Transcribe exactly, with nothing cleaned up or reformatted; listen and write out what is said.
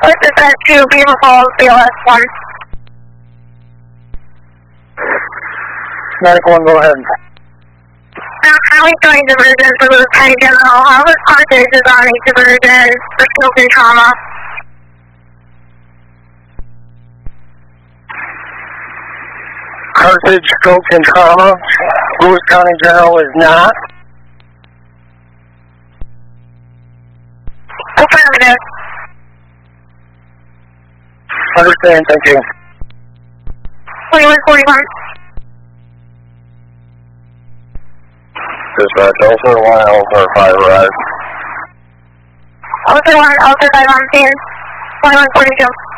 This is at two Beaver Falls, B L S one. Medical one, go ahead. Now, how is going diversion for Lewis County General? How was Carthage is on a diversion for skills and trauma? Carthage, stroke, and trauma. Lewis County General is not. Affirmative. Understand, thank you. twenty-one forty-one. Dispatch, Alpha one, Alpha five, arrive. Alpha one, Alpha five on scene. twenty-one forty-two.